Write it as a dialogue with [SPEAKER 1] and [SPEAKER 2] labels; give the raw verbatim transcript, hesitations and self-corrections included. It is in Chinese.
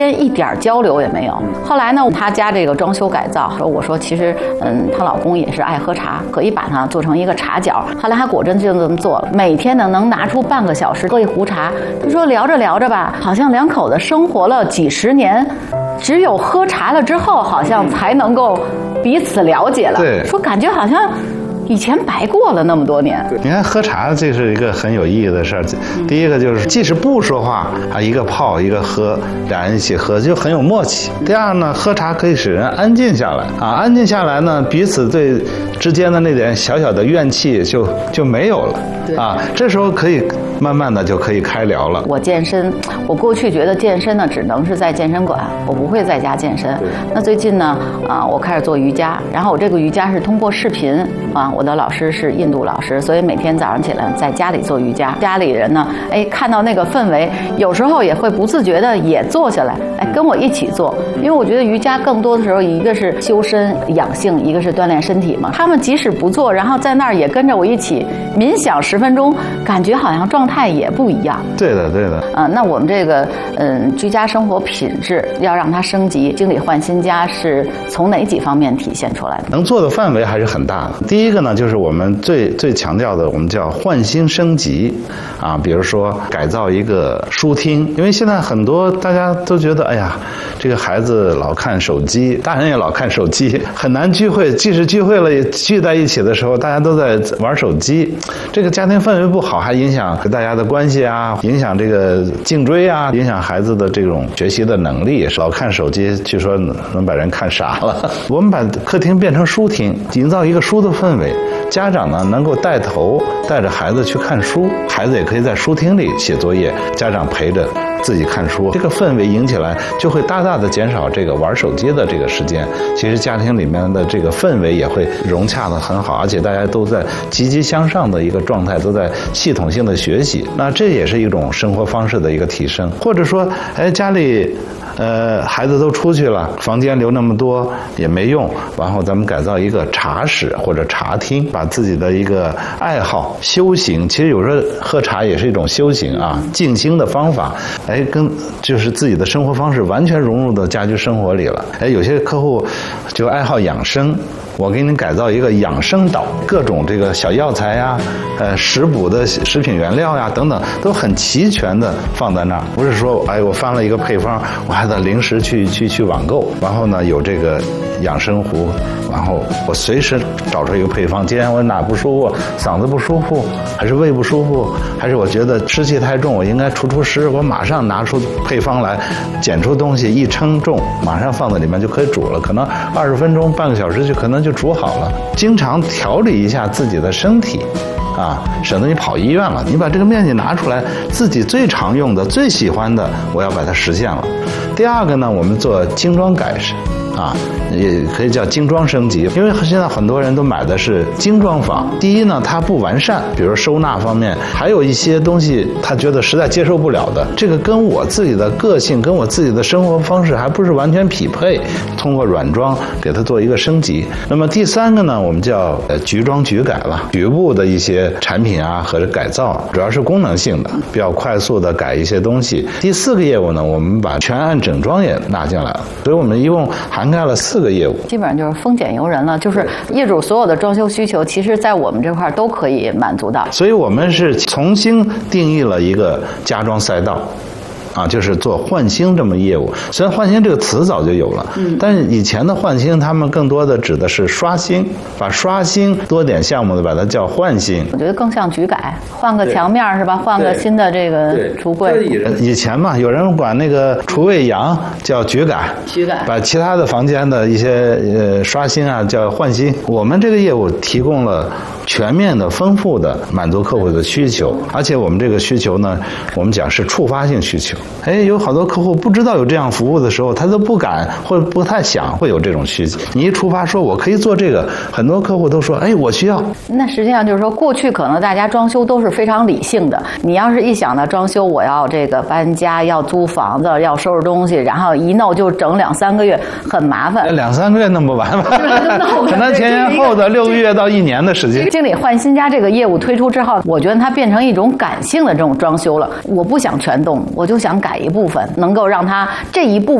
[SPEAKER 1] 一点交流也没有。后来呢，他家这个装修改造，说我说其实，嗯，她老公也是爱喝茶，可以把它做成一个茶角。后来还果真就这么做了，每天呢能拿出半个小时喝一壶茶。他说聊着聊着吧，好像两口子生活了几十年，只有喝茶了之后，好像才能够彼此了解了。
[SPEAKER 2] 对，
[SPEAKER 1] 说感觉好像以前白过了那么多年。
[SPEAKER 2] 你看喝茶这是一个很有意义的事儿。第一个就是即使不说话啊，一个泡一个喝，俩人一起喝就很有默契。第二呢，喝茶可以使人安静下来啊，安静下来呢，彼此对之间的那点小小的怨气就就没有了啊。这时候可以慢慢的就可以开聊了。
[SPEAKER 1] 我健身，我过去觉得健身呢只能是在健身馆，我不会在家健身。那最近呢，啊，我开始做瑜伽，然后我这个瑜伽是通过视频啊。我的老师是印度老师，所以每天早上起来在家里做瑜伽。家里人呢，哎，看到那个氛围，有时候也会不自觉的也坐下来，哎，跟我一起做。因为我觉得瑜伽更多的时候，一个是修身养性，一个是锻炼身体嘛。他们即使不做，然后在那儿也跟着我一起冥想十分钟，感觉好像状态也不一样。
[SPEAKER 2] 对的，对的。
[SPEAKER 1] 啊、呃，那我们这个嗯居家生活品质要让它升级，经理换新家是从哪几方面体现出来的？
[SPEAKER 2] 能做的范围还是很大的。第一个呢，就是我们最最强调的，我们叫换新升级啊。比如说改造一个书厅，因为现在很多大家都觉得，哎呀，这个孩子老看手机，大人也老看手机，很难聚会。即使聚会了，也聚在一起的时候，大家都在玩手机，这个家庭氛围不好，还影响大家的关系啊，影响这个颈椎啊，影响孩子的这种学习的能力。老看手机，据说能把人看傻了。我们把客厅变成书厅，营造一个书的氛围。家长呢能够带头带着孩子去看书，孩子也可以在书厅里写作业，家长陪着自己看书，这个氛围引起来就会大大的减少这个玩手机的这个时间。其实家庭里面的这个氛围也会融洽的很好，而且大家都在积极向上的一个状态，都在系统性的学习。那这也是一种生活方式的一个提升。或者说，哎，家里呃，孩子都出去了，房间留那么多也没用，然后咱们改造一个茶室或者茶厅，把自己的一个爱好、修行，其实有时候喝茶也是一种修行啊，静心的方法，哎，跟就是自己的生活方式完全融入到家居生活里了。哎，有些客户就爱好养生。我给您改造一个养生岛，各种这个小药材呀、呃食补的食品原料呀等等，都很齐全的放在那儿。不是说，哎，我翻了一个配方，我还得临时去去去网购。然后呢，有这个养生壶，然后我随时找出一个配方。今天我哪不舒服，嗓子不舒服，还是胃不舒服，还是我觉得湿气太重，我应该除除湿，我马上拿出配方来，捡出东西一称重，马上放在里面就可以煮了。可能二十分钟、半个小时就可能就煮好了。经常调理一下自己的身体啊，省得你跑医院了。你把这个面积拿出来，自己最常用的、最喜欢的，我要把它实现了。第二个呢，我们做精装改善啊，也可以叫精装升级，因为现在很多人都买的是精装房。第一呢，它不完善，比如收纳方面，还有一些东西他觉得实在接受不了的，这个跟我自己的个性、跟我自己的生活方式还不是完全匹配，通过软装给它做一个升级。那么第三个呢，我们叫呃局装局改了，局部的一些产品啊和改造，主要是功能性的，比较快速的改一些东西。第四个业务呢，我们把全案整装也纳进来了，所以我们一共涵盖了四个业务，
[SPEAKER 1] 基本上就是丰俭由人了，就是业主所有的装修需求，其实在我们这块都可以满足到。
[SPEAKER 2] 所以我们是重新定义了一个家装赛道。啊，就是做换新这么业务。虽然换新这个词早就有了，嗯，但是以前的换新，他们更多的指的是刷新，把刷新多点项目的把它叫换新。
[SPEAKER 1] 我觉得更像局改，换个墙面是吧？换个新的这个橱柜。
[SPEAKER 2] 以前嘛，有人管那个厨卫阳叫局改，
[SPEAKER 1] 局改，
[SPEAKER 2] 把其他的房间的一些呃刷新啊叫换新。我们这个业务提供了全面的、丰富的满足客户的需求，而且我们这个需求呢，我们讲是触发性需求。哎，有好多客户不知道有这样服务的时候，他都不敢或者不太想会有这种需求。你一出发说我可以做这个，很多客户都说，哎，我需要。
[SPEAKER 1] 那实际上就是说，过去可能大家装修都是非常理性的。你要是一想到装修，我要这个搬家，要租房子，要收拾东西，然后一弄就整两三个月，很麻烦。
[SPEAKER 2] 两三个月弄不完吧？可能前前后的六个月到一年的时间。
[SPEAKER 1] 经理换新家这个业务推出之后，我觉得它变成一种感性的这种装修了。我不想全动，我就想想改一部分，能够让他这一部分